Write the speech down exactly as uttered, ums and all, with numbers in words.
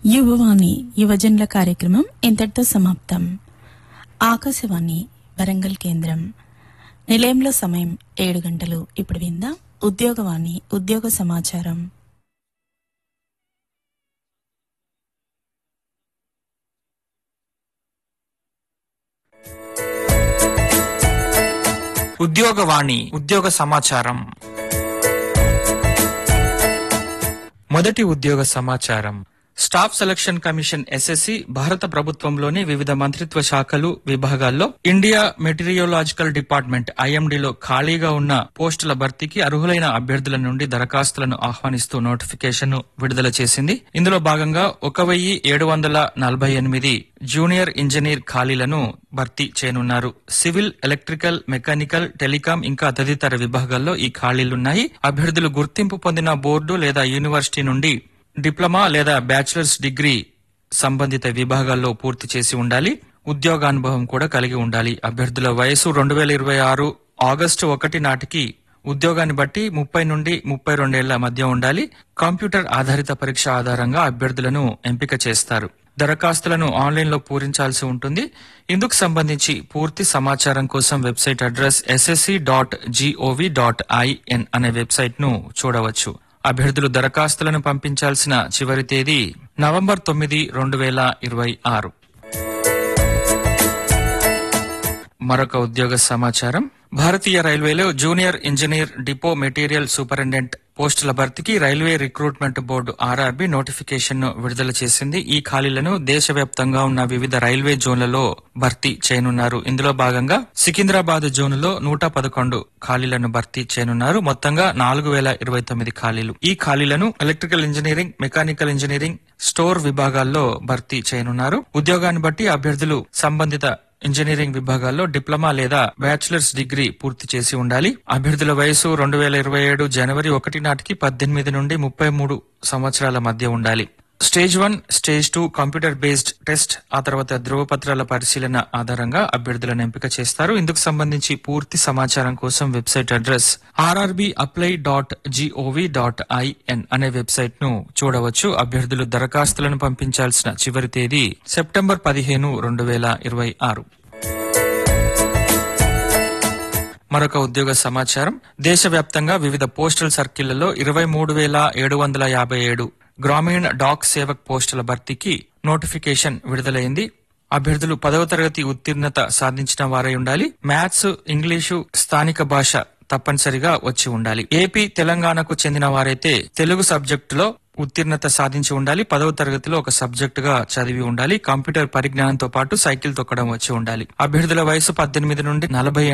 యువవాణి యువజనుల కార్యక్రమం ఇంతటితో సమాప్తం. ఆకాశవాణి వరంగల్ కేంద్రం. నిలయంలో సమయం ఏడు గంటలు. ఇప్పుడు విందాం ఉద్యోగవాణి ఉద్యోగ సమాచారం. ఉద్యోగవాణి ఉద్యోగ సమాచారం. మొదటి ఉద్యోగ సమాచారం. స్టాఫ్ సెలక్షన్ కమిషన్ ఎస్ఎస్సి భారత ప్రభుత్వంలోని వివిధ మంత్రిత్వ శాఖలు విభాగాల్లో ఇండియా మెటీరియోలాజికల్ డిపార్ట్మెంట్ ఐఎండీలో ఖాళీగా ఉన్న పోస్టుల భర్తీకి అర్హులైన అభ్యర్థుల నుండి దరఖాస్తులను ఆహ్వానిస్తూ నోటిఫికేషన్ ను విడుదల చేసింది. ఇందులో భాగంగా ఒక వెయ్యి ఏడు వందల నలభై ఎనిమిది జూనియర్ ఇంజనీర్ ఖాళీలను భర్తీ చేయనున్నారు. సివిల్, ఎలక్ట్రికల్, మెకానికల్, టెలికాం ఇంకా తదితర విభాగాల్లో ఈ ఖాళీలున్నాయి. అభ్యర్థులు గుర్తింపు పొందిన బోర్డు లేదా యూనివర్సిటీ నుండి డిప్లొమా లేదా బ్యాచిలర్స్ డిగ్రీ సంబంధిత విభాగాల్లో పూర్తి చేసి ఉండాలి. ఉద్యోగానుభవం కూడా కలిగి ఉండాలి. అభ్యర్థుల వయసు రెండు వేల ఇరవై ఆరు ఆగస్టు ఒకటి నాటికి ఉద్యోగాన్ని బట్టి ముప్పై నుండి ముప్పై రెండేళ్ల మధ్య ఉండాలి. కంప్యూటర్ ఆధారిత పరీక్ష ఆధారంగా అభ్యర్థులను ఎంపిక చేస్తారు. దరఖాస్తులను ఆన్లైన్ లో పూరించాల్సి ఉంటుంది. ఇందుకు సంబంధించి పూర్తి సమాచారం కోసం website address SSC dot GOV dot IN అనే వెబ్సైట్ ను చూడవచ్చు. అభ్యర్థులు దరఖాస్తులను పంపించాల్సిన చివరి తేదీ నవంబర్ తొమ్మిది రెండు వేల ఇరవై ఆరు. మరొక ఉద్యోగ సమాచారం. భారతీయ రైల్వేలో junior engineer depot material superintendent పోస్టుల భర్తీకి railway recruitment board RRB notification ను విడుదల చేసింది. ఈ ఖాళీలను దేశవ్యాప్తంగా ఉన్న వివిధ రైల్వే జోన్లలో భర్తీ చేయనున్నారు. ఇందులో భాగంగా సికింద్రాబాద్ జోన్లో నూట పదకొండు ఖాళీలను భర్తీ చేయనున్నారు. మొత్తంగా నాలుగు వేల ఇరవై తొమ్మిది ఖాళీలు. ఈ ఖాళీలను electrical engineering, mechanical engineering, store విభాగాల్లో భర్తీ చేయనున్నారు. ఉద్యోగాన్ని బట్టి అభ్యర్థులు సంబంధిత ఇంజనీరింగ్ విభాగాల్లో డిప్లొమా లేదా బ్యాచిలర్స్ డిగ్రీ పూర్తి చేసి ఉండాలి. అభ్యర్థుల వయసు రెండు వేల ఇరవై ఏడు జనవరి ఒకటి నాటికి పద్దెనిమిది నుండి ముప్పై మూడు సంవత్సరాల మధ్య ఉండాలి. Stage one, stage two computer based test, ఆ తర్వాత ధృవపత్రాల పరిశీలన ఆధారంగా అభ్యర్థులను ఎంపిక చేస్తారు. ఇందుకు సంబంధించి పూర్తి సమాచారం కోసం website address RRB apply dot GOV dot IN అనే వెబ్సైట్ ను చూడవచ్చు. అభ్యర్థులు దరఖాస్తులను పంపించాల్సిన చివరి తేదీ సెప్టెంబర్ పదిహేను రెండు వేల ఇరవై ఆరు. మరొక ఉద్యోగ సమాచారం. దేశవ్యాప్తంగా వివిధ పోస్టల్ సర్కిళ్లలో ఇరవై మూడు వేల ఏడు వందల యాభై ఏడు గ్రామీణ డాక్ సేవక్ పోస్టుల భర్తీకి నోటిఫికేషన్ విడుదలైంది. అభ్యర్థులు పదవ తరగతి ఉత్తీర్ణత సాధించిన వారై ఉండాలి. మ్యాథ్స్, ఇంగ్లీషు, స్థానిక భాష తప్పనిసరిగా వచ్చి ఉండాలి. ఏపీ, తెలంగాణకు చెందిన వారైతే తెలుగు సబ్జెక్టులో ఉత్తీర్ణత సాధించి ఉండాలి. పదవ తరగతిలో ఒక సబ్జెక్టు గా చదివి ఉండాలి. కంప్యూటర్ పరిజ్ఞానంతో పాటు సైకిల్ తొక్కడం వచ్చి ఉండాలి. అభ్యర్థుల వయసు పద్దెనిమిది నుండి నలభై